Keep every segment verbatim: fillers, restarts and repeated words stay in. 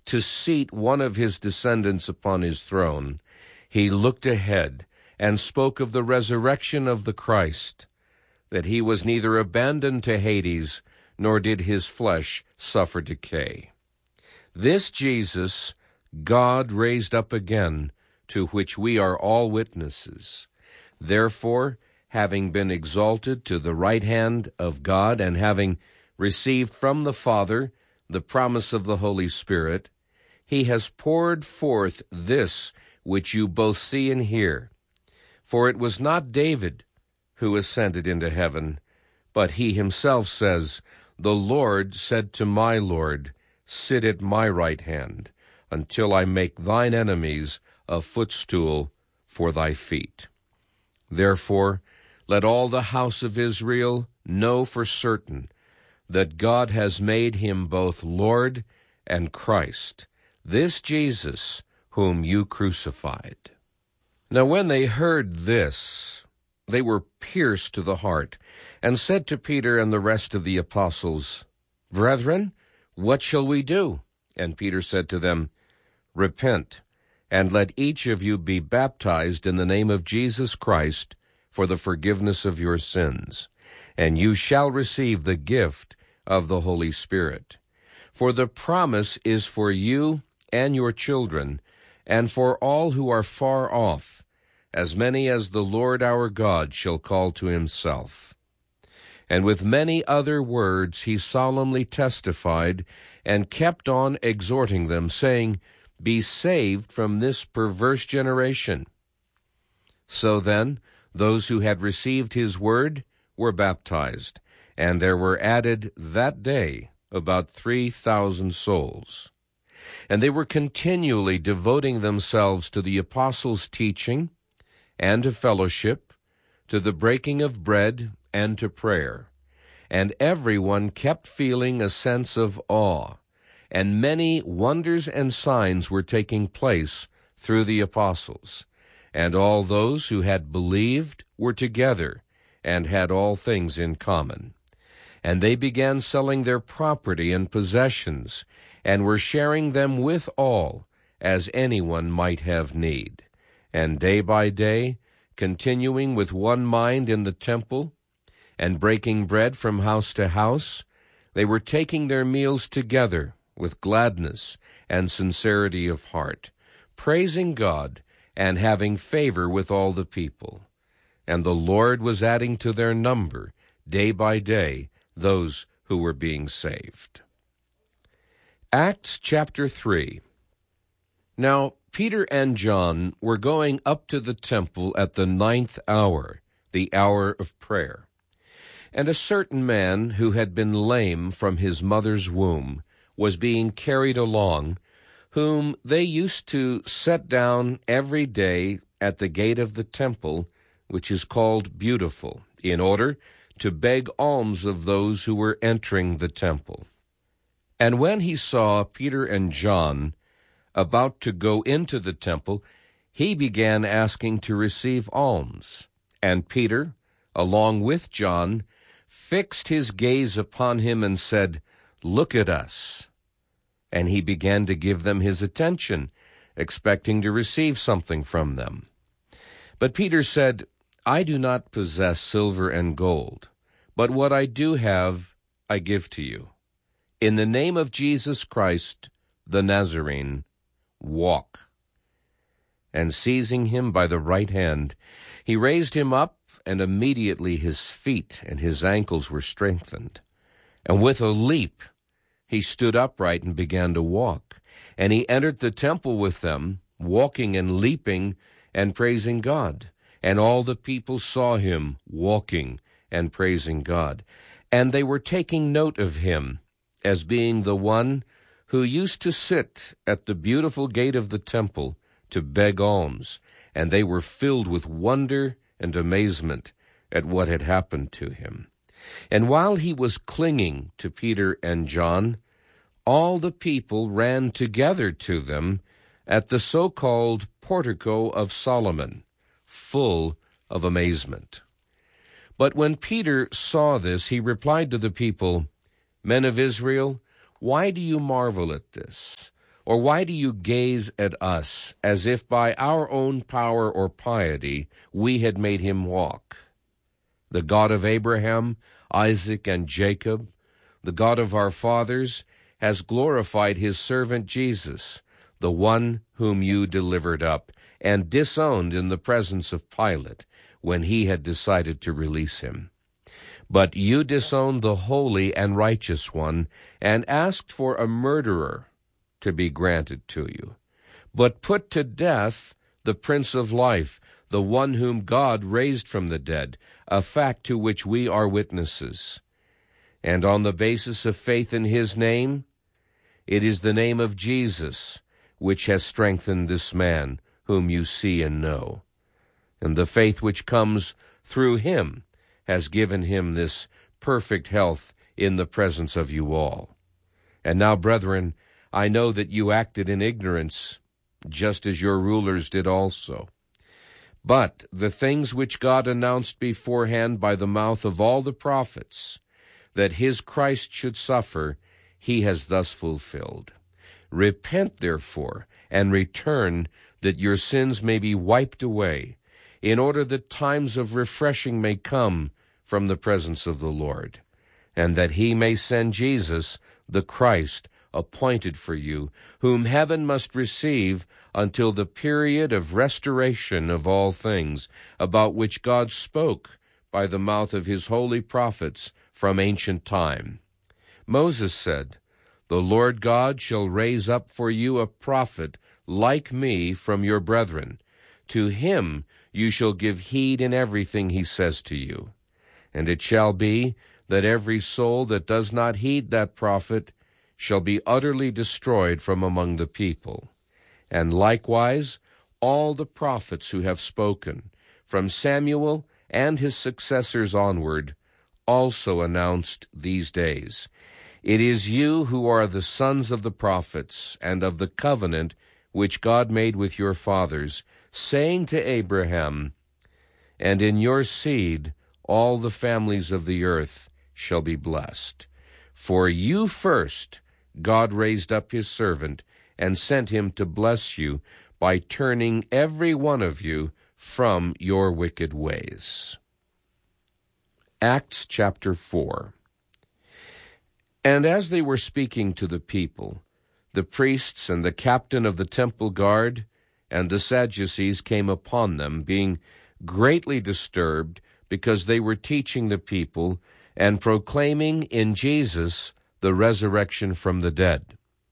to seat one of his descendants upon his throne, he looked ahead and spoke of the resurrection of the Christ, that he was neither abandoned to Hades, nor did his flesh suffer decay. This Jesus God raised up again, to which we are all witnesses. Therefore, having been exalted to the right hand of God, and having received from the Father the promise of the Holy Spirit, he has poured forth this which you both see and hear. For it was not David who ascended into heaven, but he himself says, "The Lord said to my Lord, sit at my right hand, until I make thine enemies a footstool for thy feet." Therefore, let all the house of Israel know for certain that God has made him both Lord and Christ, this Jesus whom you crucified. Now when they heard this, they were pierced to the heart, and said to Peter and the rest of the apostles, "Brethren, what shall we do?" And Peter said to them, "Repent, and let each of you be baptized in the name of Jesus Christ for the forgiveness of your sins, and you shall receive the gift of the Holy Spirit. For the promise is for you and your children, and for all who are far off, as many as the Lord our God shall call to himself." And with many other words he solemnly testified, and kept on exhorting them, saying, "Be saved from this perverse generation." So then, those who had received his word were baptized, and there were added that day about three thousand souls. And they were continually devoting themselves to the apostles' teaching, and to fellowship, to the breaking of bread, and to prayer. And everyone kept feeling a sense of awe, and many wonders and signs were taking place through the apostles. And all those who had believed were together, and had all things in common. And they began selling their property and possessions, and were sharing them with all, as anyone might have need. And day by day, continuing with one mind in the temple, and breaking bread from house to house, they were taking their meals together with gladness and sincerity of heart, praising God and having favor with all the people. And the Lord was adding to their number, day by day, those who were being saved. Acts chapter three. Now Peter and John were going up to the temple at the ninth hour, the hour of prayer. And a certain man who had been lame from his mother's womb was being carried along, whom they used to set down every day at the gate of the temple, which is called Beautiful, in order to beg alms of those who were entering the temple. And when he saw Peter and John about to go into the temple, he began asking to receive alms. And Peter, along with John, fixed his gaze upon him and said, "Look at us." And he began to give them his attention, expecting to receive something from them. But Peter said, "I do not possess silver and gold, but what I do have I give to you. In the name of Jesus Christ, the Nazarene, walk." And seizing him by the right hand, he raised him up, and immediately his feet and his ankles were strengthened. And with a leap he stood upright and began to walk. And he entered the temple with them, walking and leaping and praising God. And all the people saw him walking and praising God. And they were taking note of him as being the one who used to sit at the beautiful gate of the temple to beg alms. And they were filled with wonder and amazement at what had happened to him. And while he was clinging to Peter and John, all the people ran together to them at the so-called Portico of Solomon, full of amazement. But when Peter saw this, he replied to the people, "Men of Israel, why do you marvel at this? Or why do you gaze at us as if by our own power or piety we had made him walk? The God of Abraham, Isaac, and Jacob, the God of our fathers, has glorified his servant Jesus, the one whom you delivered up and disowned in the presence of Pilate when he had decided to release him. But you disowned the holy and righteous one and asked for a murderer to be granted to you, but put to death the Prince of Life, the one whom God raised from the dead, a fact to which we are witnesses. And on the basis of faith in his name, it is the name of Jesus which has strengthened this man whom you see and know. And the faith which comes through him has given him this perfect health in the presence of you all. And now, brethren, I know that you acted in ignorance, just as your rulers did also. But the things which God announced beforehand by the mouth of all the prophets, that his Christ should suffer, he has thus fulfilled. Repent, therefore, and return, that your sins may be wiped away, in order that times of refreshing may come from the presence of the Lord, and that he may send Jesus, the Christ, appointed for you, whom heaven must receive until the period of restoration of all things, about which God spoke by the mouth of his holy prophets from ancient time. Moses said, "The Lord God shall raise up for you a prophet like me from your brethren. To him you shall give heed in everything he says to you. And it shall be that every soul that does not heed that prophet shall be utterly destroyed from among the people. And likewise all the prophets who have spoken, from Samuel and his successors onward, also announced these days. It is you who are the sons of the prophets, and of the covenant which God made with your fathers, saying to Abraham, 'And in your seed all the families of the earth shall be blessed.' For you first God raised up his servant, and sent him to bless you by turning every one of you from your wicked ways." Acts chapter four. And as they were speaking to the people, the priests and the captain of the temple guard and the Sadducees came upon them, being greatly disturbed, because they were teaching the people and proclaiming in Jesus the resurrection from the dead.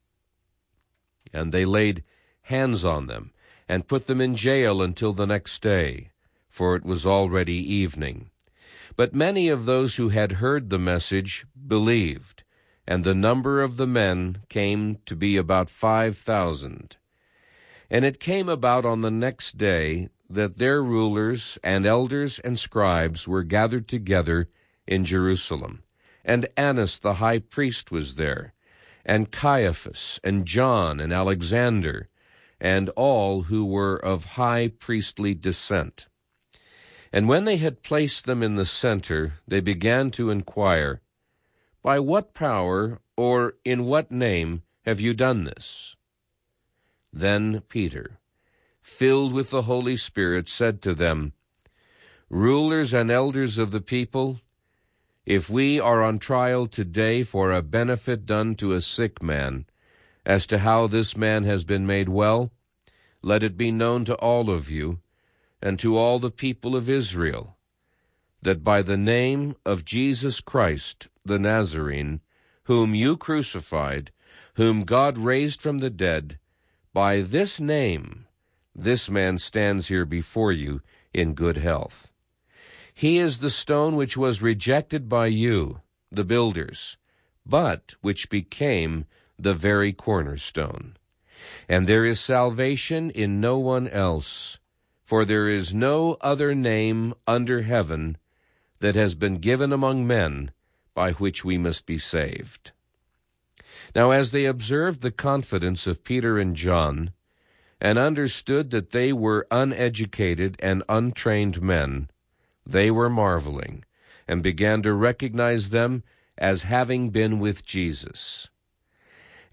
And they laid hands on them and put them in jail until the next day, for it was already evening. But many of those who had heard the message believed, and the number of the men came to be about five thousand. And it came about on the next day that their rulers and elders and scribes were gathered together in Jerusalem. And Annas the high priest was there, and Caiaphas, and John, and Alexander, and all who were of high priestly descent. And when they had placed them in the center, they began to inquire, "By what power or in what name have you done this?" Then Peter, filled with the Holy Spirit, said to them, "Rulers and elders of the people, if we are on trial today for a benefit done to a sick man, as to how this man has been made well, let it be known to all of you and to all the people of Israel, that by the name of Jesus Christ the Nazarene, whom you crucified, whom God raised from the dead, by this name this man stands here before you in good health. He is the stone which was rejected by you, the builders, but which became the very cornerstone. And there is salvation in no one else, for there is no other name under heaven that has been given among men by which we must be saved." Now as they observed the confidence of Peter and John, and understood that they were uneducated and untrained men, they were marveling, and began to recognize them as having been with Jesus.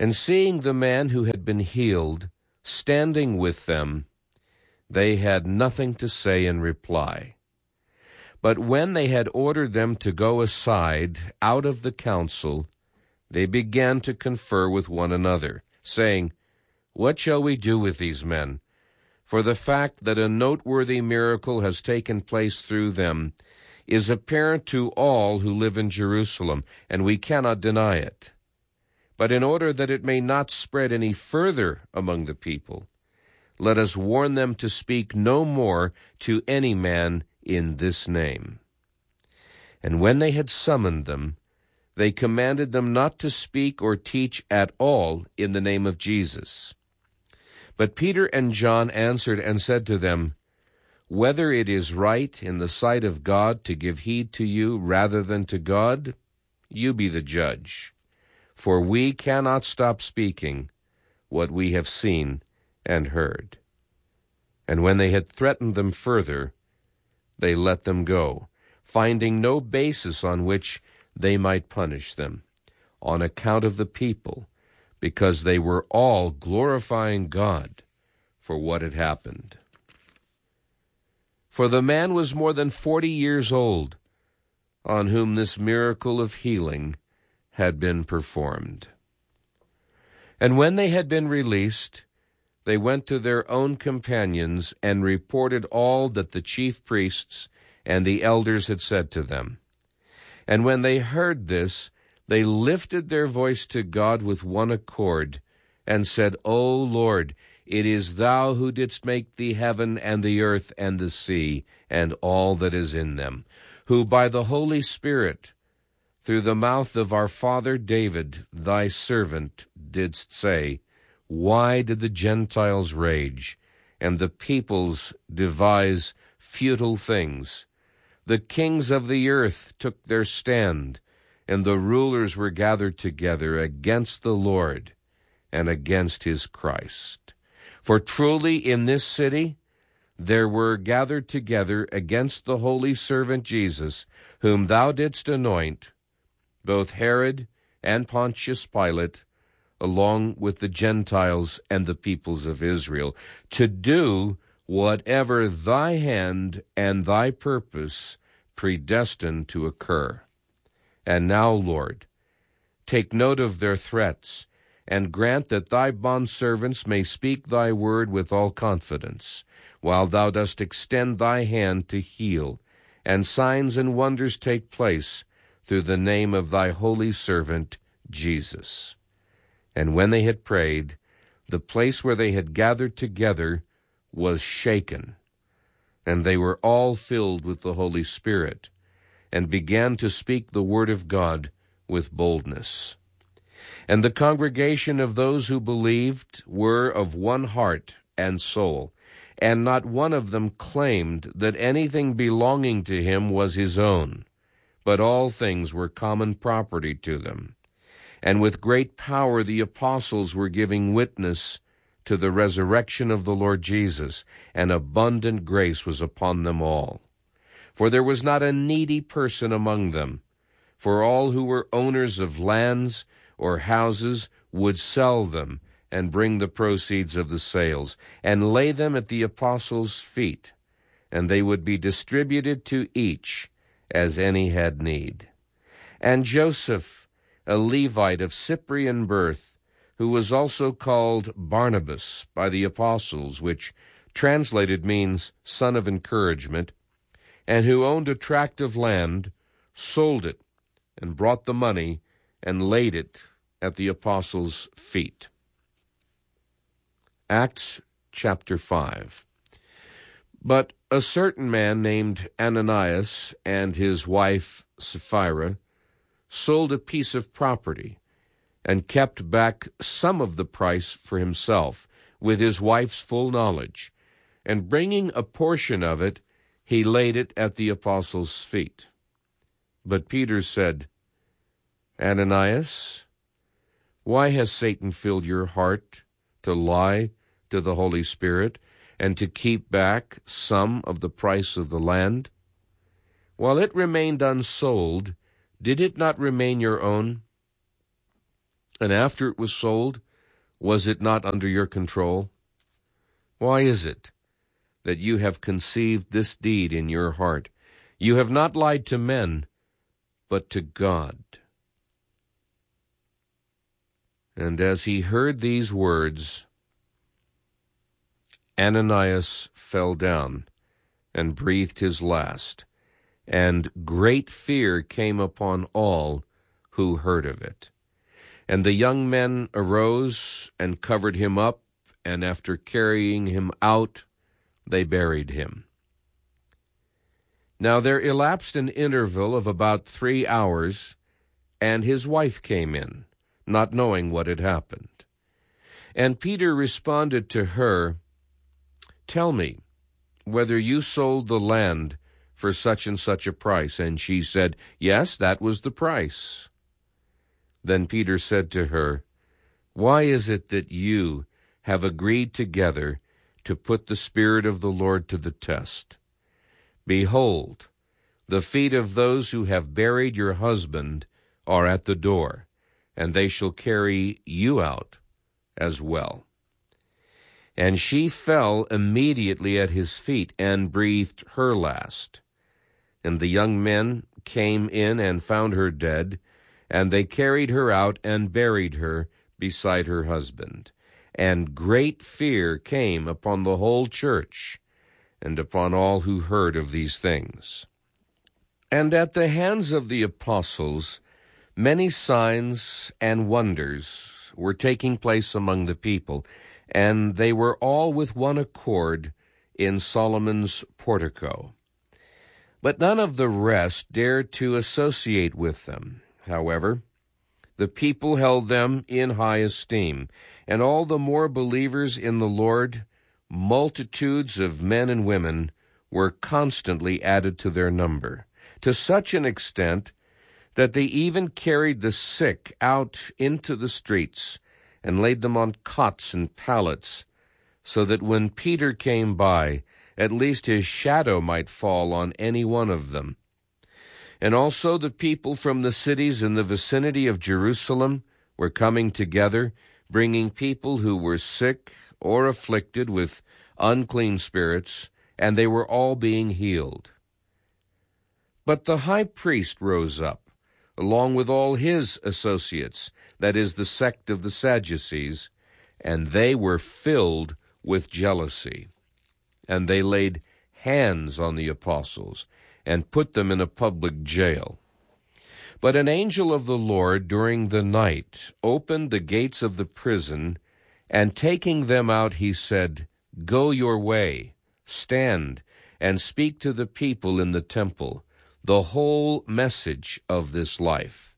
And seeing the man who had been healed standing with them, they had nothing to say in reply. But when they had ordered them to go aside out of the council, they began to confer with one another, saying, "What shall we do with these men? For the fact that a noteworthy miracle has taken place through them is apparent to all who live in Jerusalem, and we cannot deny it. But in order that it may not spread any further among the people, let us warn them to speak no more to any man in this name." And when they had summoned them, they commanded them not to speak or teach at all in the name of Jesus. But Peter and John answered and said to them, "Whether it is right in the sight of God to give heed to you rather than to God, you be the judge. For we cannot stop speaking what we have seen and heard." And when they had threatened them further, they let them go, finding no basis on which they might punish them, on account of the people, because they were all glorifying God for what had happened. For the man was more than forty years old, on whom this miracle of healing had been performed. And when they had been released, they went to their own companions and reported all that the chief priests and the elders had said to them. And when they heard this, they lifted their voice to God with one accord, and said, "O Lord, it is thou who didst make the heaven and the earth and the sea and all that is in them, who by the Holy Spirit, through the mouth of our father David, thy servant, didst say, Why did the Gentiles rage, and the peoples devise futile things? The kings of the earth took their stand, and the rulers were gathered together against the Lord and against his Christ. For truly in this city there were gathered together against the holy servant Jesus, whom thou didst anoint, both Herod and Pontius Pilate, along with the Gentiles and the peoples of Israel, to do whatever thy hand and thy purpose predestined to occur. And now, Lord, take note of their threats, and grant that thy bondservants may speak thy word with all confidence, while thou dost extend thy hand to heal, and signs and wonders take place through the name of thy holy servant Jesus. And when they had prayed, the place where they had gathered together was shaken, and they were all filled with the Holy Spirit, and began to speak the word of God with boldness. And the congregation of those who believed were of one heart and soul, and not one of them claimed that anything belonging to him was his own, but all things were common property to them. And with great power the apostles were giving witness to the resurrection of the Lord Jesus, and abundant grace was upon them all. For there was not a needy person among them, for all who were owners of lands or houses would sell them and bring the proceeds of the sales, and lay them at the apostles' feet, and they would be distributed to each as any had need. And Joseph, a Levite of Cyprian birth, who was also called Barnabas by the apostles, which translated means son of encouragement, and who owned a tract of land, sold it, and brought the money, and laid it at the apostles' feet. Acts chapter five. But a certain man named Ananias and his wife Sapphira sold a piece of property, and kept back some of the price for himself, with his wife's full knowledge, and bringing a portion of it, he laid it at the apostles' feet. But Peter said, Ananias, why has Satan filled your heart to lie to the Holy Spirit, and to keep back some of the price of the land? While it remained unsold, did it not remain your own? And after it was sold, was it not under your control? Why is it that you have conceived this deed in your heart? You have not lied to men, but to God." And as he heard these words, Ananias fell down and breathed his last, and great fear came upon all who heard of it. And the young men arose and covered him up, and after carrying him out, they buried him. Now there elapsed an interval of about three hours, and his wife came in, not knowing what had happened. And Peter responded to her, "Tell me whether you sold the land for such and such a price." And she said, "Yes, that was the price." Then Peter said to her, "Why is it that you have agreed together to put the Spirit of the Lord to the test? Behold, the feet of those who have buried your husband are at the door, and they shall carry you out as well." And she fell immediately at his feet and breathed her last. And the young men came in and found her dead, and they carried her out and buried her beside her husband. And great fear came upon the whole church and upon all who heard of these things. And at the hands of the apostles many signs and wonders were taking place among the people, and they were all with one accord in Solomon's portico. But none of the rest dared to associate with them. However, the people held them in high esteem, and all the more believers in the Lord, multitudes of men and women, were constantly added to their number, to such an extent that they even carried the sick out into the streets and laid them on cots and pallets, so that when Peter came by, at least his shadow might fall on any one of them. And also the people from the cities in the vicinity of Jerusalem were coming together, bringing people who were sick or afflicted with unclean spirits, and they were all being healed. But the high priest rose up, along with all his associates, that is, the sect of the Sadducees, and they were filled with jealousy. And they laid hands on the apostles and put them in a public jail. But an angel of the Lord during the night opened the gates of the prison, and taking them out, he said, "Go your way, stand, and speak to the people in the temple the whole message of this life."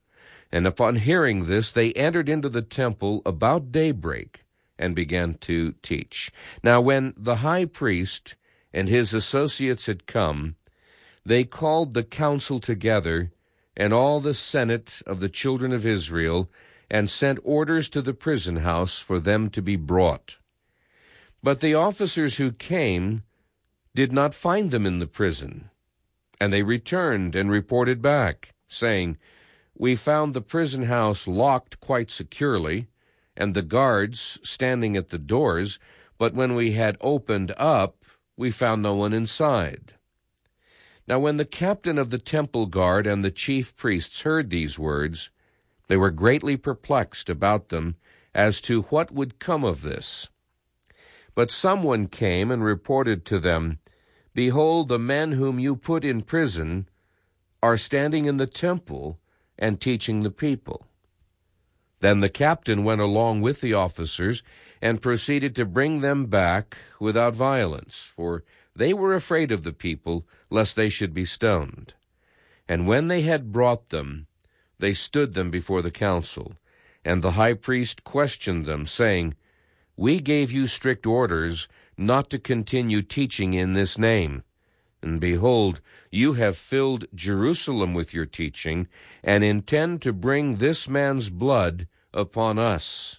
And upon hearing this, they entered into the temple about daybreak and began to teach. Now when the high priest and his associates had come, they called the council together and all the senate of the children of Israel, and sent orders to the prison house for them to be brought. But the officers who came did not find them in the prison, and they returned and reported back, saying, "We found the prison house locked quite securely, and the guards standing at the doors, but when we had opened up, we found no one inside." Now when the captain of the temple guard and the chief priests heard these words, they were greatly perplexed about them as to what would come of this. But someone came and reported to them, "Behold, the men whom you put in prison are standing in the temple and teaching the people." Then the captain went along with the officers and proceeded to bring them back without violence, for they were afraid of the people, lest they should be stoned. And when they had brought them, they stood them before the council. And the high priest questioned them, saying, "We gave you strict orders not to continue teaching in this name. And behold, you have filled Jerusalem with your teaching, and intend to bring this man's blood upon us."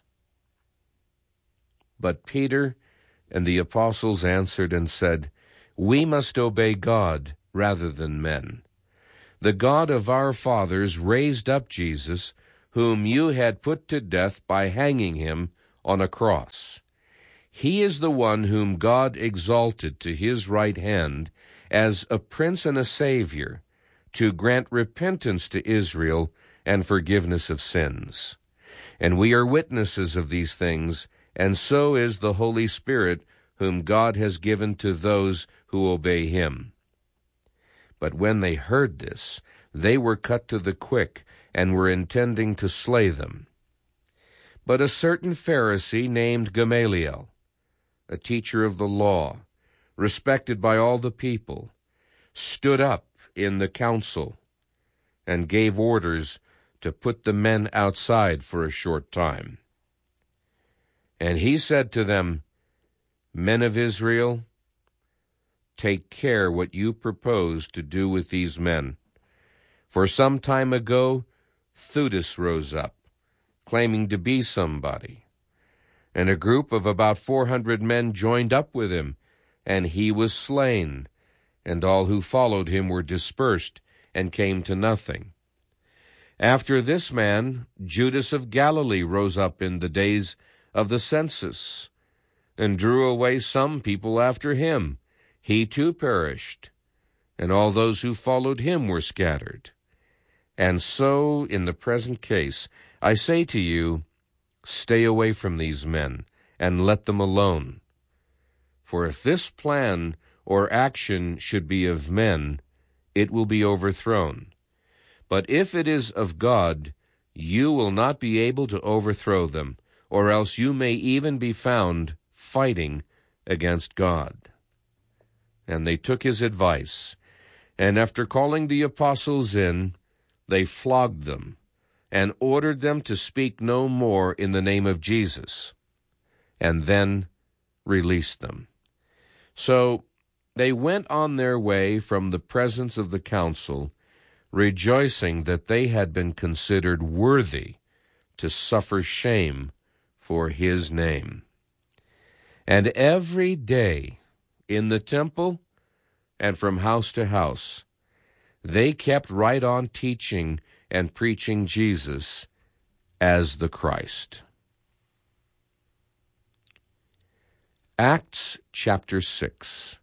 But Peter and the apostles answered and said, "We must obey God rather than men. The God of our fathers raised up Jesus, whom you had put to death by hanging him on a cross. He is the one whom God exalted to his right hand as a prince and a savior, to grant repentance to Israel and forgiveness of sins. And we are witnesses of these things, and so is the Holy Spirit, whom God has given to those who obey him. But when they heard this, they were cut to the quick, and were intending to slay them. But a certain Pharisee named Gamaliel, a teacher of the law, respected by all the people, stood up in the council and gave orders to put the men outside for a short time. And he said to them, Men of Israel, take care what you propose to do with these men. For some time ago, Theudas rose up, claiming to be somebody, and a group of about four hundred men joined up with him, and he was slain, and all who followed him were dispersed and came to nothing. After this man, Judas of Galilee rose up in the days of the census, and drew away some people after him. He too perished, and all those who followed him were scattered. And so, in the present case, I say to you, stay away from these men, and let them alone. For if this plan or action should be of men, it will be overthrown. But if it is of God, you will not be able to overthrow them, or else you may even be found fighting against God. And they took his advice, and after calling the apostles in, they flogged them, and ordered them to speak no more in the name of Jesus, and then released them. So they went on their way from the presence of the council, rejoicing that they had been considered worthy to suffer shame for his name. And every day in the temple and from house to house, they kept right on teaching and preaching Jesus as the Christ. Acts chapter six.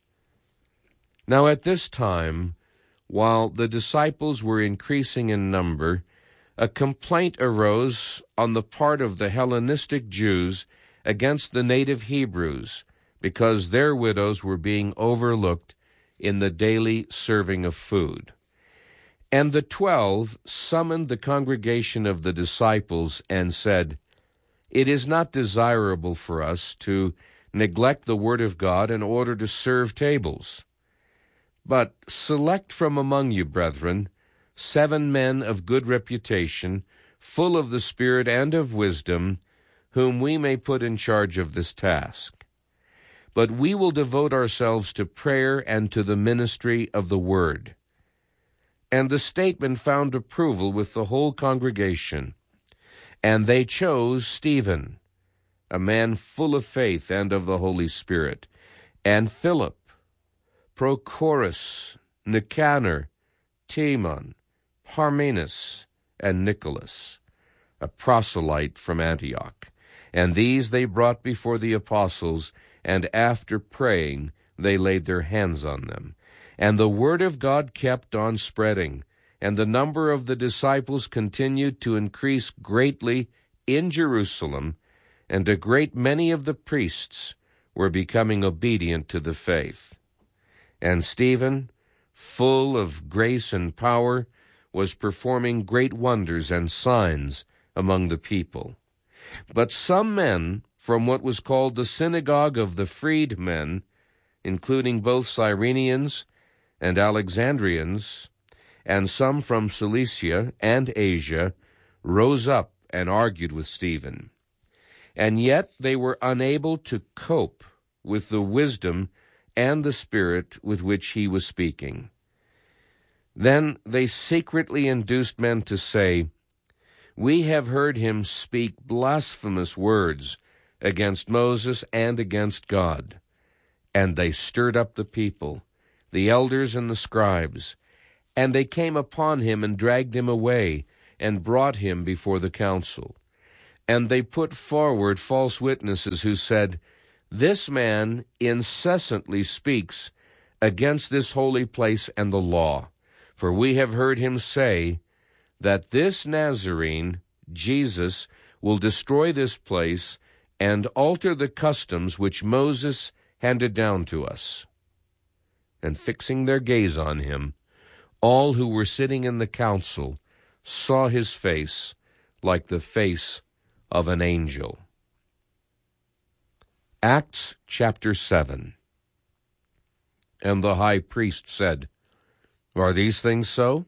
Now at this time, while the disciples were increasing in number, a complaint arose on the part of the Hellenistic Jews against the native Hebrews, because their widows were being overlooked in the daily serving of food. And the twelve summoned the congregation of the disciples and said, It is not desirable for us to neglect the word of God in order to serve tables. But select from among you, brethren, seven men of good reputation, full of the Spirit and of wisdom, whom we may put in charge of this task. But we will devote ourselves to prayer and to the ministry of the word. And the statement found approval with the whole congregation. And they chose Stephen, a man full of faith and of the Holy Spirit, and Philip, Prochorus, Nicanor, Timon, Parmenas, and Nicholas, a proselyte from Antioch. And these they brought before the apostles, and after praying they laid their hands on them. And the word of God kept on spreading, and the number of the disciples continued to increase greatly in Jerusalem, and a great many of the priests were becoming obedient to the faith. And Stephen, full of grace and power, was performing great wonders and signs among the people. But some men from what was called the synagogue of the freedmen, including both Cyrenians and Alexandrians, and some from Cilicia and Asia, rose up and argued with Stephen. And yet they were unable to cope with the wisdom and the spirit with which he was speaking. Then they secretly induced men to say, We have heard him speak blasphemous words against Moses and against God. And they stirred up the people, the elders and the scribes, and they came upon him and dragged him away, and brought him before the council. And they put forward false witnesses who said, "This man incessantly speaks against this holy place and the law. For we have heard him say that this Nazarene, Jesus, will destroy this place and alter the customs which Moses handed down to us." And fixing their gaze on him, all who were sitting in the council saw his face like the face of an angel. Acts chapter seven. And the high priest said, "Are these things so?"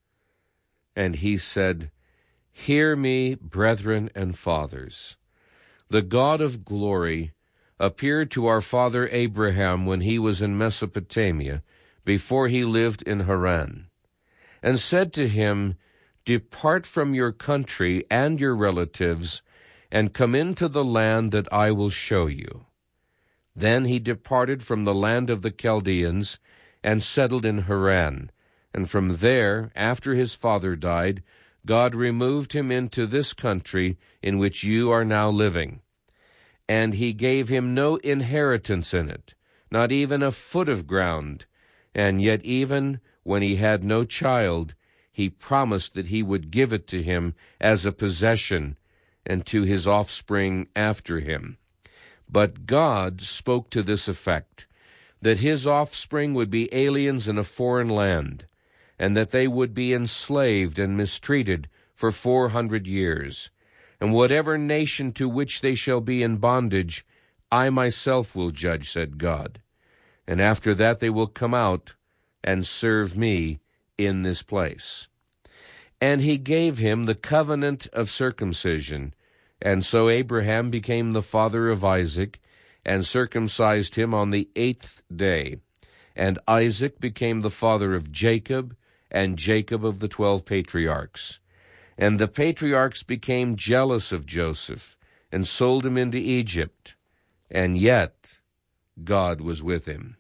And he said, "Hear me, brethren and fathers. The God of glory appeared to our father Abraham when he was in Mesopotamia, before he lived in Haran, and said to him, 'Depart from your country and your relatives, and come into the land that I will show you.' Then he departed from the land of the Chaldeans and settled in Haran, and from there, after his father died, God removed him into this country in which you are now living. And he gave him no inheritance in it, not even a foot of ground, and yet even when he had no child, he promised that he would give it to him as a possession, and to his offspring after him. But God spoke to this effect, that his offspring would be aliens in a foreign land, and that they would be enslaved and mistreated for four hundred years. And whatever nation to which they shall be in bondage, I myself will judge, said God. And after that they will come out and serve me in this place. And he gave him the covenant of circumcision. And so Abraham became the father of Isaac, and circumcised him on the eighth day. And Isaac became the father of Jacob, and Jacob of the twelve patriarchs. And the patriarchs became jealous of Joseph, and sold him into Egypt. And yet God was with him,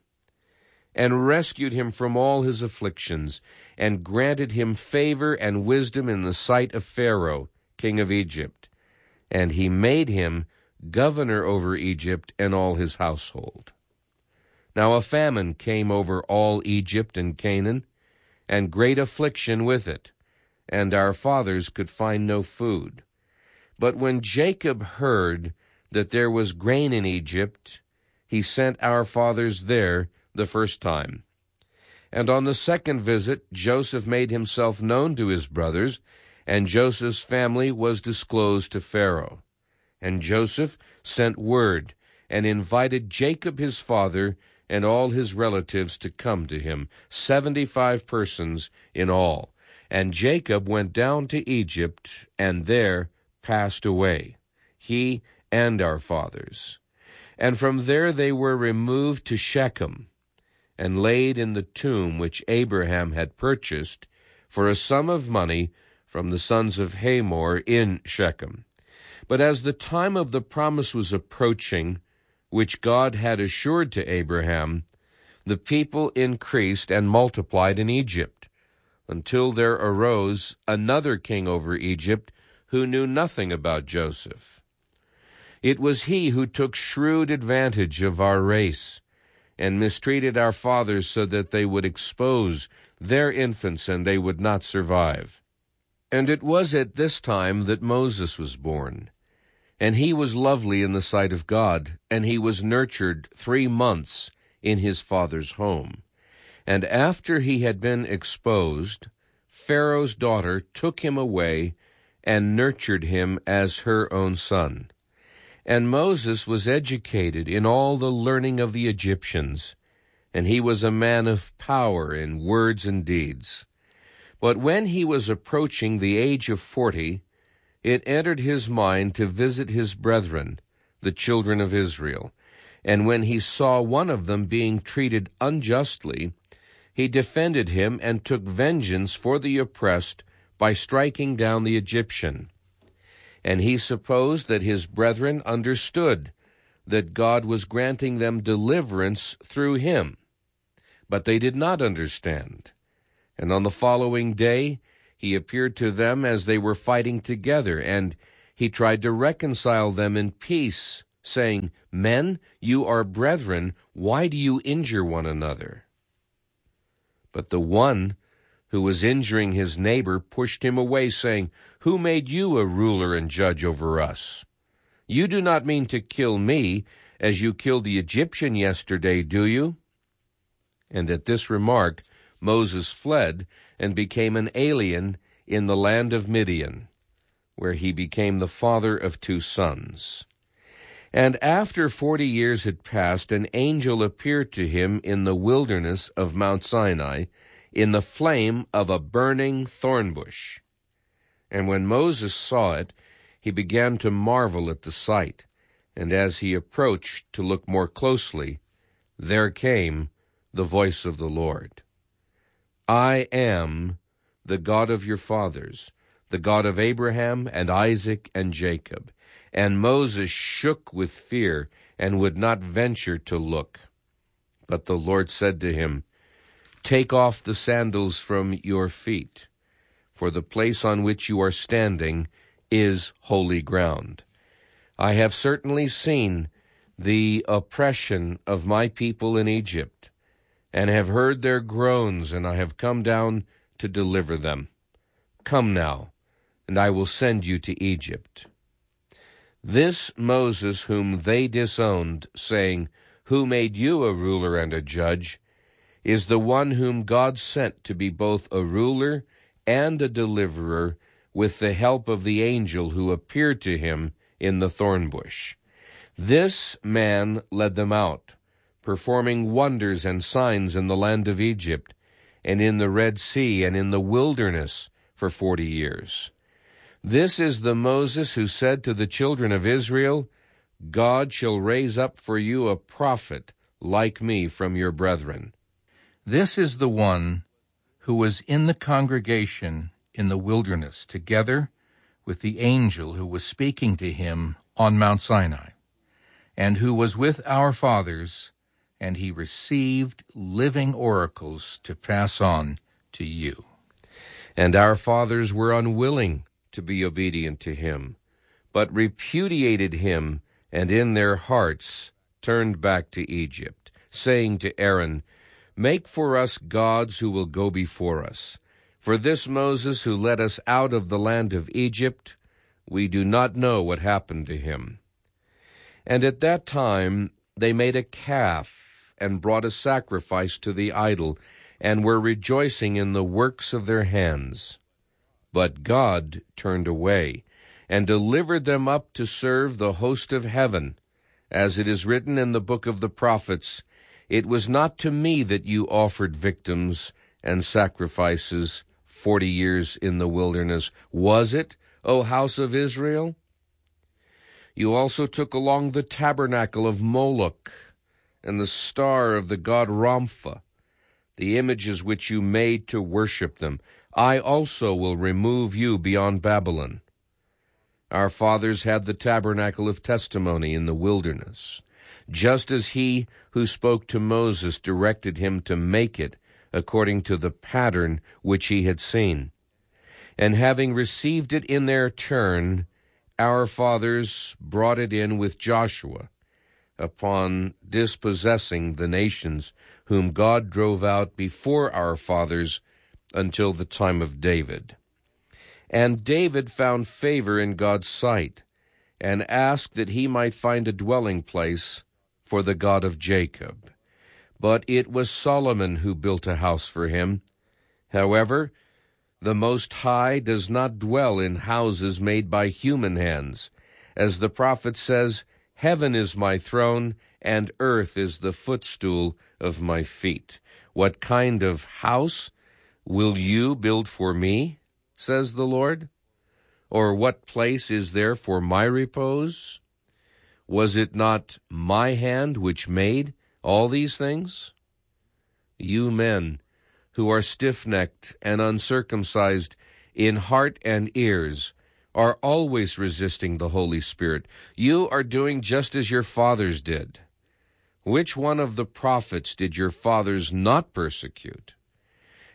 and rescued him from all his afflictions, and granted him favor and wisdom in the sight of Pharaoh, king of Egypt. And he made him governor over Egypt and all his household. Now a famine came over all Egypt and Canaan, and great affliction with it, and our fathers could find no food. But when Jacob heard that there was grain in Egypt, he sent our fathers there the first time. And on the second visit, Joseph made himself known to his brothers, and Joseph's family was disclosed to Pharaoh. And Joseph sent word, and invited Jacob his father and all his relatives to come to him, seventy-five persons in all. And Jacob went down to Egypt, and there passed away, he and our fathers. And from there they were removed to Shechem, and laid in the tomb which Abraham had purchased for a sum of money from the sons of Hamor in Shechem. But as the time of the promise was approaching, which God had assured to Abraham, the people increased and multiplied in Egypt, until there arose another king over Egypt who knew nothing about Joseph. It was he who took shrewd advantage of our race, and mistreated our fathers so that they would expose their infants and they would not survive. And it was at this time that Moses was born. And he was lovely in the sight of God, and he was nurtured three months in his father's home. And after he had been exposed, Pharaoh's daughter took him away and nurtured him as her own son. And Moses was educated in all the learning of the Egyptians, and he was a man of power in words and deeds. But when he was approaching the age of forty, it entered his mind to visit his brethren, the children of Israel. And when he saw one of them being treated unjustly, he defended him and took vengeance for the oppressed by striking down the Egyptian. And he supposed that his brethren understood that God was granting them deliverance through him. But they did not understand. And on the following day He appeared to them as they were fighting together, and he tried to reconcile them in peace, saying, "Men, you are brethren, why do you injure one another?" But the one who was injuring his neighbor pushed him away, saying, "Who made you a ruler and judge over us? You do not mean to kill me, as you killed the Egyptian yesterday, do you?" And at this remark Moses fled and became an alien in the land of Midian, where he became the father of two sons. And after forty years had passed, an angel appeared to him in the wilderness of Mount Sinai, in the flame of a burning thorn bush. And when Moses saw it, he began to marvel at the sight. And as he approached to look more closely, there came the voice of the Lord. "I am the God of your fathers, the God of Abraham and Isaac and Jacob." And Moses shook with fear and would not venture to look. But the Lord said to him, "Take off the sandals from your feet, for the place on which you are standing is holy ground. I have certainly seen the oppression of my people in Egypt, and have heard their groans, and I have come down to deliver them. Come now, and I will send you to Egypt." This Moses whom they disowned, saying, "Who made you a ruler and a judge?" is the one whom God sent to be both a ruler and a deliverer, with the help of the angel who appeared to him in the thorn bush. This man led them out, performing wonders and signs in the land of Egypt, and in the Red Sea, and in the wilderness for forty years. This is the Moses who said to the children of Israel, "God shall raise up for you a prophet like me from your brethren." This is the one who was in the congregation in the wilderness, together with the angel who was speaking to him on Mount Sinai, and who was with our fathers, and he received living oracles to pass on to you. And our fathers were unwilling to be obedient to him, but repudiated him, and in their hearts turned back to Egypt, saying to Aaron, "Make for us gods who will go before us. For this Moses who led us out of the land of Egypt, we do not know what happened to him." And at that time they made a calf, and brought a sacrifice to the idol, and were rejoicing in the works of their hands. But God turned away, and delivered them up to serve the host of heaven. As it is written in the book of the prophets, "It was not to me that you offered victims and sacrifices forty years in the wilderness, was it, O house of Israel? You also took along the tabernacle of Moloch, and the star of the god Rampha, the images which you made to worship them. I also will remove you beyond Babylon." Our fathers had the tabernacle of testimony in the wilderness, just as he who spoke to Moses directed him to make it according to the pattern which he had seen. And having received it in their turn, our fathers brought it in with Joshua, upon dispossessing the nations whom God drove out before our fathers until the time of David. And David found favor in God's sight, and asked that he might find a dwelling place for the God of Jacob. But it was Solomon who built a house for him. However, the Most High does not dwell in houses made by human hands. As the prophet says, "Heaven is my throne, and earth is the footstool of my feet." What kind of house will you build for me, says the Lord? Or what place is there for my repose? Was it not my hand which made all these things? You men who are stiff-necked and uncircumcised in heart and ears are always resisting the Holy Spirit. You are doing just as your fathers did. Which one of the prophets did your fathers not persecute?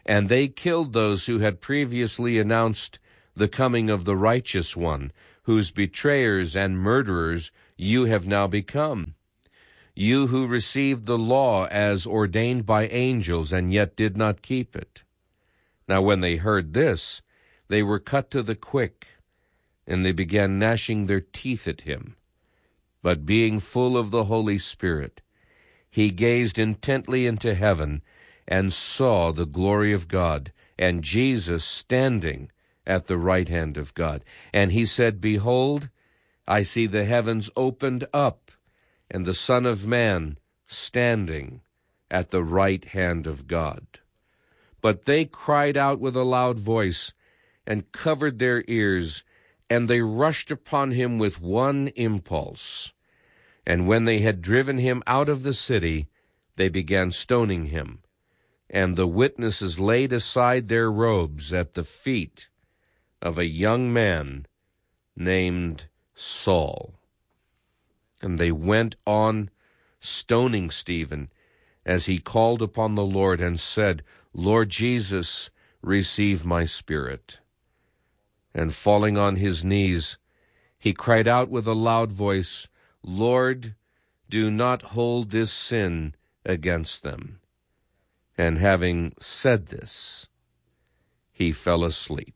And they killed those who had previously announced the coming of the righteous one, whose betrayers and murderers you have now become. You who received the law as ordained by angels and yet did not keep it. Now when they heard this, they were cut to the quick, and they began gnashing their teeth at him. But being full of the Holy Spirit, he gazed intently into heaven and saw the glory of God, and Jesus standing at the right hand of God. And he said, Behold, I see the heavens opened up, and the Son of Man standing at the right hand of God. But they cried out with a loud voice, and covered their ears, and they rushed upon him with one impulse. And when they had driven him out of the city, they began stoning him. And the witnesses laid aside their robes at the feet of a young man named Saul. And they went on stoning Stephen as he called upon the Lord and said, Lord Jesus, receive my spirit. And falling on his knees, he cried out with a loud voice, Lord, do not hold this sin against them. And having said this, he fell asleep.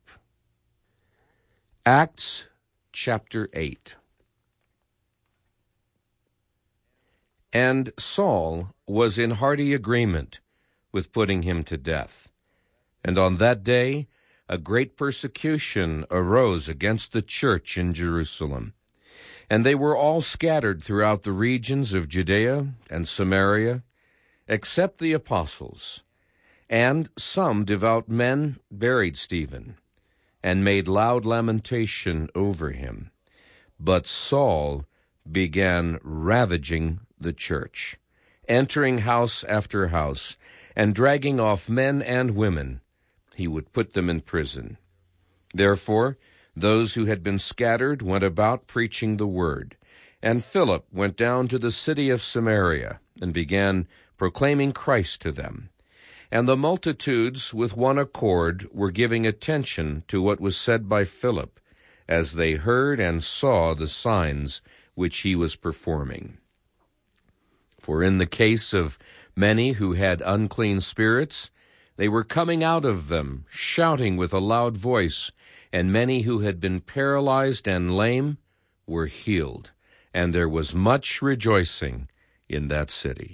Acts chapter eight. And Saul was in hearty agreement with putting him to death. And on that day a great persecution arose against the church in Jerusalem. And they were all scattered throughout the regions of Judea and Samaria, except the apostles. And some devout men buried Stephen, and made loud lamentation over him. But Saul began ravaging the church, entering house after house, and dragging off men and women. He would put them in prison. Therefore, those who had been scattered went about preaching the word. And Philip went down to the city of Samaria, and began proclaiming Christ to them. And the multitudes with one accord were giving attention to what was said by Philip, as they heard and saw the signs which he was performing. For in the case of many who had unclean spirits, they were coming out of them, shouting with a loud voice, and many who had been paralyzed and lame were healed, and there was much rejoicing in that city.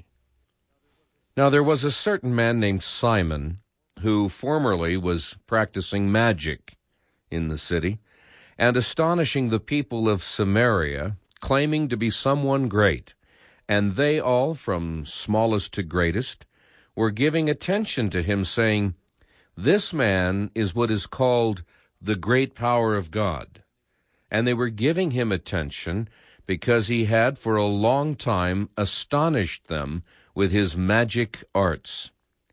Now there was a certain man named Simon, who formerly was practicing magic in the city, and astonishing the people of Samaria, claiming to be someone great. And they all, from smallest to greatest, were giving attention to him, saying, This man is what is called the great power of God. And they were giving him attention because he had for a long time astonished them with his magic arts.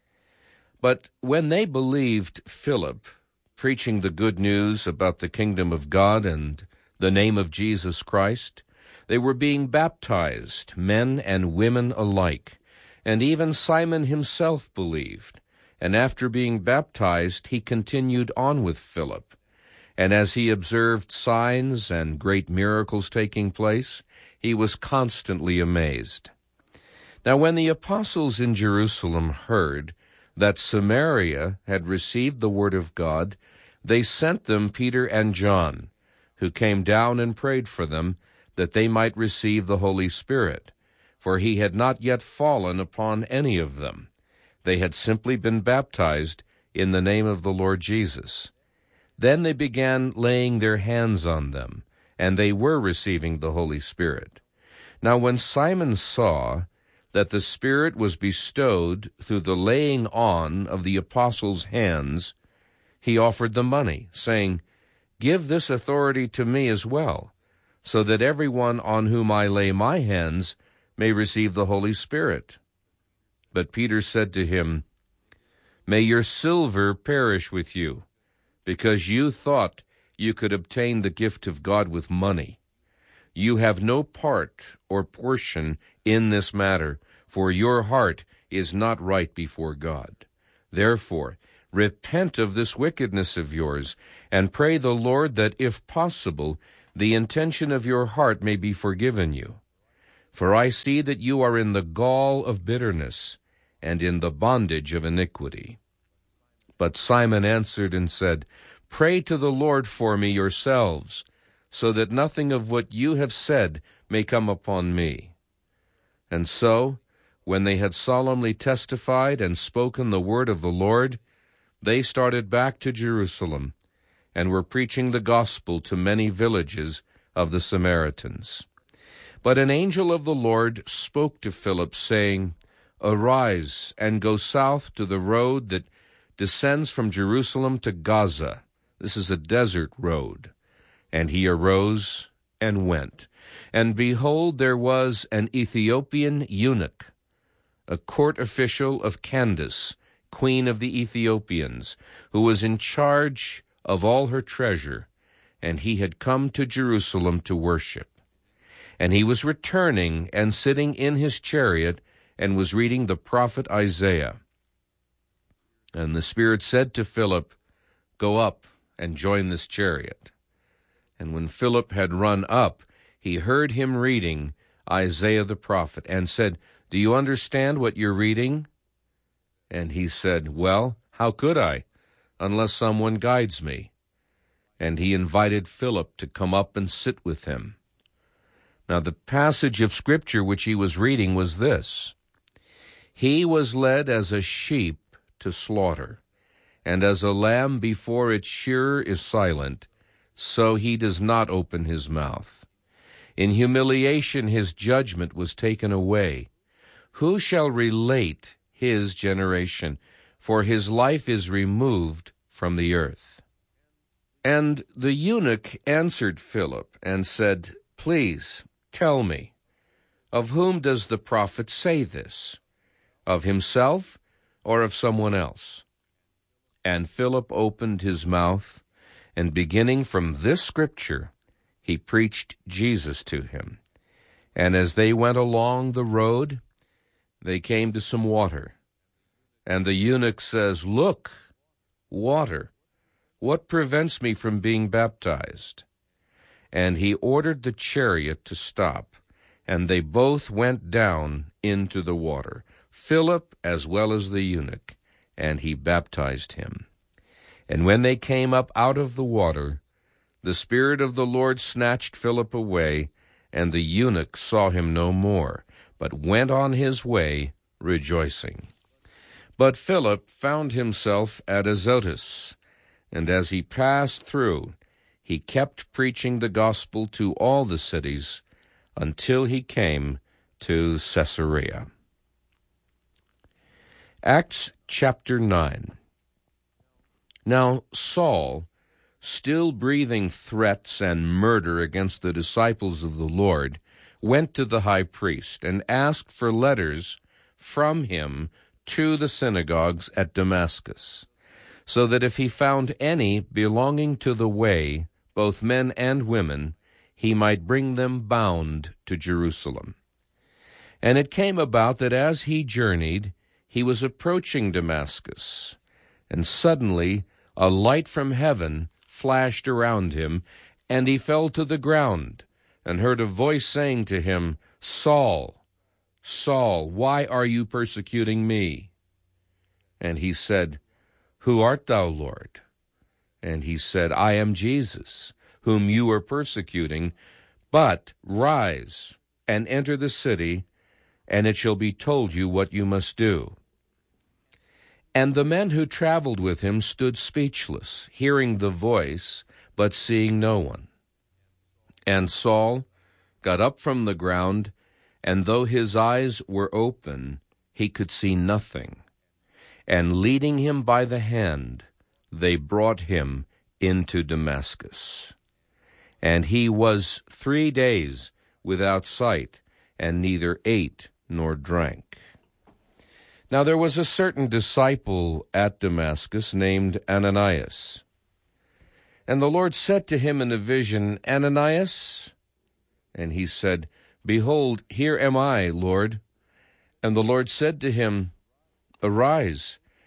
But when they believed Philip, preaching the good news about the kingdom of God and the name of Jesus Christ, they were being baptized, men and women alike. And even Simon himself believed. And after being baptized, he continued on with Philip. And as he observed signs and great miracles taking place, he was constantly amazed. Now when the apostles in Jerusalem heard that Samaria had received the word of God, they sent them Peter and John, who came down and prayed for them, that they might receive the Holy Spirit, for he had not yet fallen upon any of them. They had simply been baptized in the name of the Lord Jesus. Then they began laying their hands on them, and they were receiving the Holy Spirit. Now when Simon saw that the Spirit was bestowed through the laying on of the apostles' hands, he offered them money, saying, Give this authority to me as well, so that everyone on whom I lay my hands may receive the Holy Spirit. But Peter said to him, May your silver perish with you, because you thought you could obtain the gift of God with money. You have no part or portion in this matter, for your heart is not right before God. Therefore, Repent of this wickedness of yours, and pray the Lord that, if possible, the intention of your heart may be forgiven you. For I see that you are in the gall of bitterness, and in the bondage of iniquity. But Simon answered and said, Pray to the Lord for me yourselves, so that nothing of what you have said may come upon me. And so, when they had solemnly testified and spoken the word of the Lord, they started back to Jerusalem, and were preaching the gospel to many villages of the Samaritans. But an angel of the Lord spoke to Philip, saying, Arise, and go south to the road that descends from Jerusalem to Gaza. This is a desert road. And he arose and went. And behold, there was an Ethiopian eunuch, a court official of Candace, queen of the Ethiopians, who was in charge of all her treasure, and he had come to Jerusalem to worship. And he was returning and sitting in his chariot, and was reading the prophet Isaiah. And the Spirit said to Philip, Go up and join this chariot. And when Philip had run up, he heard him reading Isaiah the prophet, and said, Do you understand what you're reading? And he said, Well, how could I, unless someone guides me? And he invited Philip to come up and sit with him. Now the passage of Scripture which he was reading was this: He was led as a sheep to slaughter, and as a lamb before its shearer is silent, so he does not open his mouth. In humiliation his judgment was taken away. Who shall relate his generation? For his life is removed from the earth. And the eunuch answered Philip and said, Please tell me, of whom does the prophet say this? Of himself or of someone else? And Philip opened his mouth, and beginning from this scripture, he preached Jesus to him. And as they went along the road, they came to some water. And the eunuch says, Look, water, what prevents me from being baptized? And he ordered the chariot to stop, and they both went down into the water, Philip as well as the eunuch, and he baptized him. And when they came up out of the water, the Spirit of the Lord snatched Philip away, and the eunuch saw him no more, but went on his way rejoicing. But Philip found himself at Azotus, and as he passed through, he kept preaching the gospel to all the cities until he came to Caesarea. Acts chapter nine. Now Saul, still breathing threats and murder against the disciples of the Lord, went to the high priest and asked for letters from him to the synagogues at Damascus, so that if he found any belonging to the way, both men and women, he might bring them bound to Jerusalem. And it came about that as he journeyed, he was approaching Damascus, and suddenly a light from heaven flashed around him, and he fell to the ground, and heard a voice saying to him, Saul, Saul, why are you persecuting me? And he said, Who art thou, Lord? And he said, I am Jesus, whom you are persecuting. But rise and enter the city, and it shall be told you what you must do. And the men who traveled with him stood speechless, hearing the voice, but seeing no one. And Saul got up from the ground, and though his eyes were open, he could see nothing. And leading him by the hand, they brought him into Damascus. And he was three days without sight, and neither ate nor drank. Now there was a certain disciple at Damascus named Ananias. And the Lord said to him in a vision, Ananias? And he said, Behold, here am I, Lord. And the Lord said to him, Arise,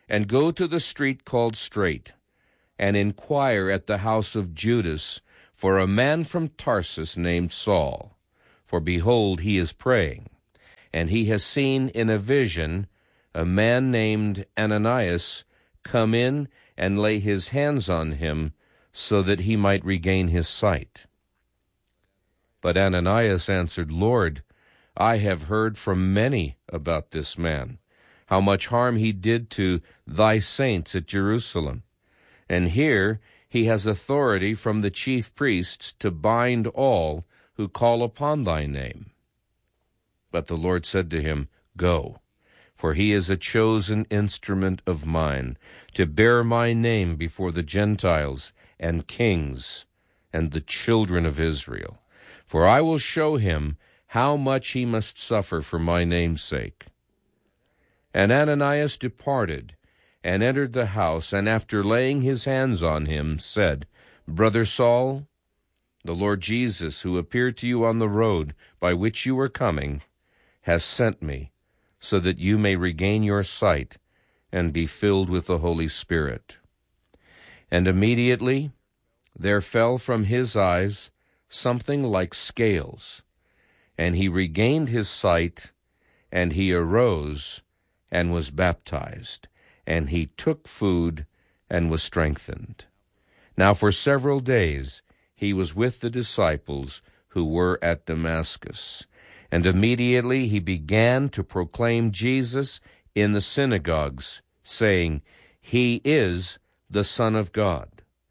and go to the street called Straight, and inquire at the house of Judas for a man from Tarsus named Saul. For behold, he is praying, and he has seen in a vision a man named Ananias come in and lay his hands on him, so that he might regain his sight. But Ananias answered, Lord, I have heard from many about this man, how much harm he did to thy saints at Jerusalem. And here he has authority from the chief priests to bind all who call upon thy name. But the Lord said to him, Go, for he is a chosen instrument of mine, to bear my name before the Gentiles and kings and the children of Israel. For I will show him how much he must suffer for my name's sake. And Ananias departed, and entered the house, and after laying his hands on him, said, Brother Saul, the Lord Jesus, who appeared to you on the road by which you were coming, has sent me, so that you may regain your sight and be filled with the Holy Spirit. And immediately there fell from his eyes something like scales, and he regained his sight, and he arose and was baptized, and he took food and was strengthened. Now for several days he was with the disciples who were at Damascus, and immediately he began to proclaim Jesus in the synagogues, saying, He is the Son of God.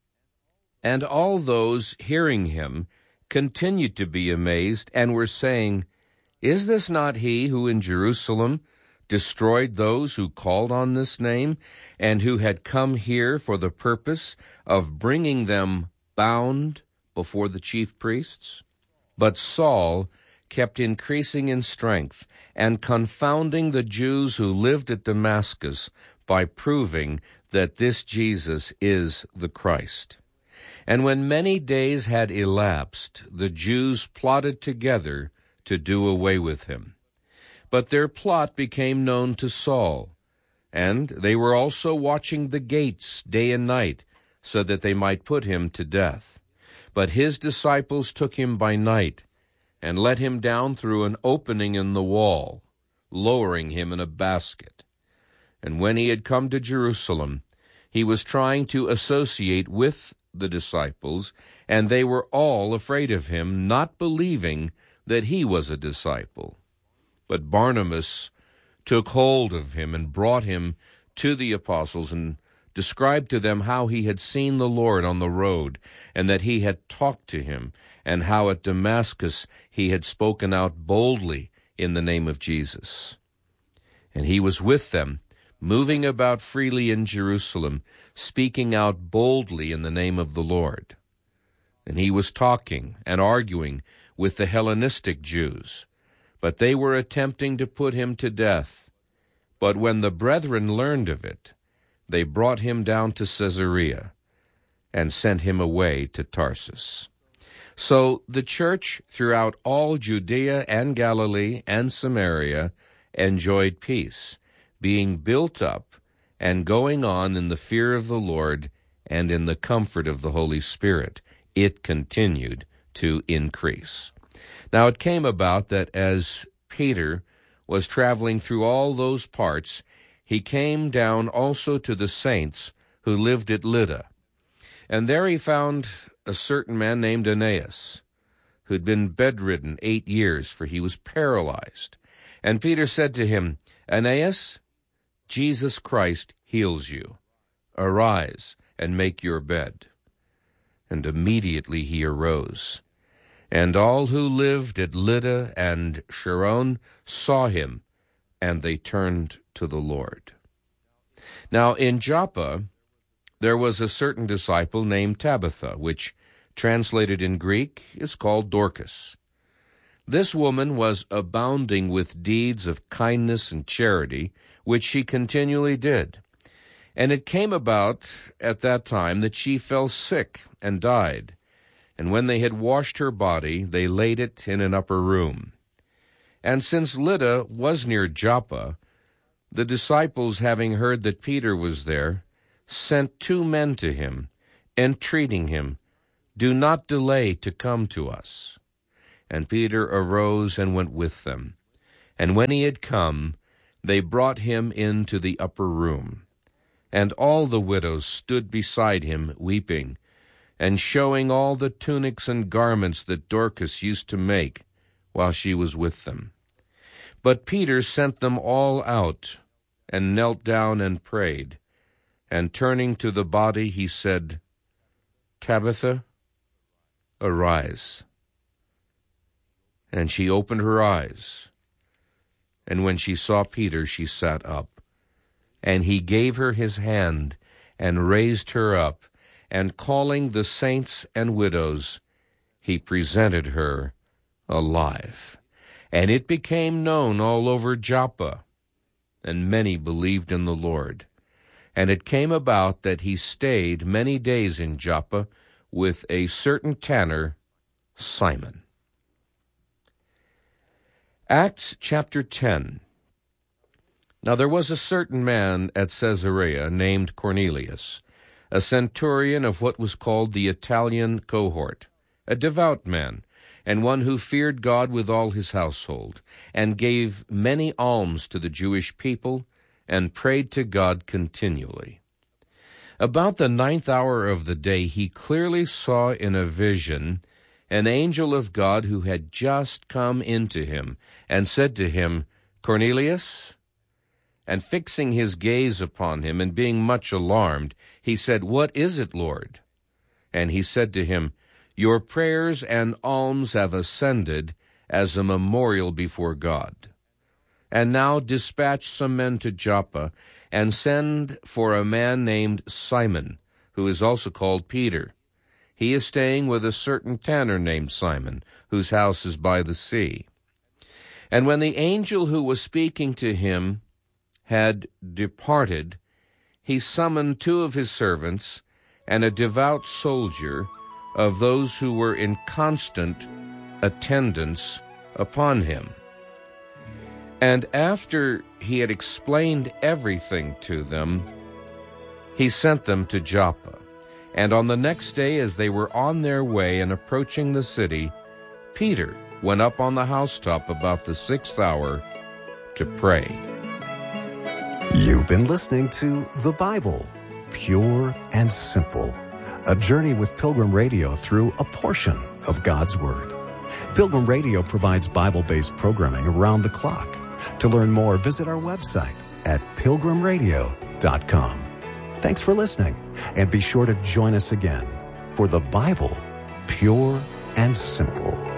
And all those hearing him continued to be amazed, and were saying, Is this not he who in Jerusalem destroyed those who called on this name, and who had come here for the purpose of bringing them bound before the chief priests? But Saul kept increasing in strength, and confounding the Jews who lived at Damascus by proving that this Jesus is the Christ. And when many days had elapsed, the Jews plotted together to do away with him. But their plot became known to Saul, and they were also watching the gates day and night, so that they might put him to death. But his disciples took him by night, and let him down through an opening in the wall, lowering him in a basket. And when he had come to Jerusalem, he was trying to associate with the disciples, and they were all afraid of him, not believing that he was a disciple. But Barnabas took hold of him and brought him to the apostles, and described to them how he had seen the Lord on the road, and that he had talked to him, and how at Damascus he had spoken out boldly in the name of Jesus. And he was with them, moving about freely in Jerusalem, speaking out boldly in the name of the Lord. And he was talking and arguing with the Hellenistic Jews, but they were attempting to put him to death. But when the brethren learned of it, they brought him down to Caesarea and sent him away to Tarsus. So the church throughout all Judea and Galilee and Samaria enjoyed peace, being built up and going on in the fear of the Lord and in the comfort of the Holy Spirit. It continued to increase. Now it came about that as Peter was traveling through all those parts, he came down also to the saints who lived at Lydda. And there he found a certain man named Aeneas, who'd been bedridden eight years, for he was paralyzed. And Peter said to him, Aeneas, Jesus Christ heals you. Arise and make your bed. And immediately he arose. And all who lived at Lydda and Sharon saw him, and they turned to the Lord. Now in Joppa there was a certain disciple named Tabitha, which translated in Greek is called Dorcas. This woman was abounding with deeds of kindness and charity, which she continually did. And it came about at that time that she fell sick and died. And when they had washed her body, they laid it in an upper room. And since Lydda was near Joppa, The disciples, having heard that Peter was there, sent two men to him, entreating him, "Do not delay to come to us." And Peter arose and went with them. And when he had come, they brought him into the upper room. And all the widows stood beside him, weeping, and showing all the tunics and garments that Dorcas used to make while she was with them. But Peter sent them all out, and knelt down and prayed. And turning to the body, he said, "Tabitha, arise." And she opened her eyes. And when she saw Peter, she sat up. And he gave her his hand, and raised her up, and calling the saints and widows, he presented her alive. And it became known all over Joppa, and many believed in the Lord. And it came about that he stayed many days in Joppa with a certain tanner, Simon. Acts chapter ten. Now there was a certain man at Caesarea named Cornelius, a centurion of what was called the Italian cohort, a devout man, and one who feared God with all his household, and gave many alms to the Jewish people, and prayed to God continually. About the ninth hour of the day he clearly saw in a vision an angel of God who had just come into him, and said to him, "Cornelius?" And fixing his gaze upon him, and being much alarmed, he said, "What is it, Lord?" And he said to him, "Your prayers and alms have ascended as a memorial before God. And now dispatch some men to Joppa, and send for a man named Simon, who is also called Peter. He is staying with a certain tanner named Simon, whose house is by the sea." And when the angel who was speaking to him had departed, he summoned two of his servants and a devout soldier of those who were in constant attendance upon him. And after he had explained everything to them, he sent them to Joppa. And on the next day, as they were on their way and approaching the city, Peter went up on the housetop about the sixth hour to pray. You've been listening to The Bible, Pure and Simple, a journey with Pilgrim Radio through a portion of God's Word. Pilgrim Radio provides Bible-based programming around the clock. To learn more, visit our website at pilgrim radio dot com. Thanks for listening, and be sure to join us again for The Bible, Pure and Simple.